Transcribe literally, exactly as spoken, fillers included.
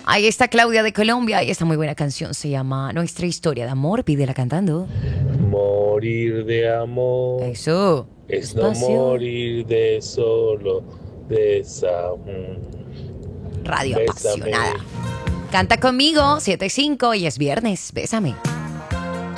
Ahí está Claudia de Colombia y esta muy buena canción se llama Nuestra Historia de Amor. Pídela cantando. Morir de amor Eso. es no Despacio. morir de solo desamor. Radio Bésame. apasionada. Canta conmigo, siete cinco y es viernes. Bésame.